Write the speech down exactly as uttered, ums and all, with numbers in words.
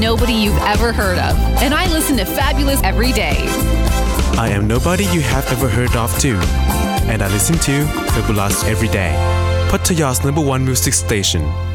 nobody you've ever heard of, and I listen to Fabulous every day. I am nobody you have ever heard of too, and I listen to Fabulous every day. Pattaya's number one music station.